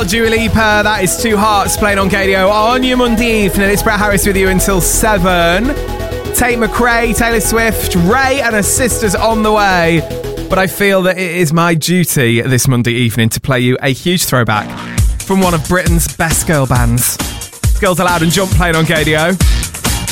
Adele, Dua Lipa, that is Two Hearts playing on KDO on your Monday evening. It's Brett Harris with you until 7. Tate McRae, Taylor Swift, Ray and her sisters on the way. But I feel that it is my duty this Monday evening to play you a huge throwback from one of Britain's best girl bands. Girls Aloud and Jump playing on KDO.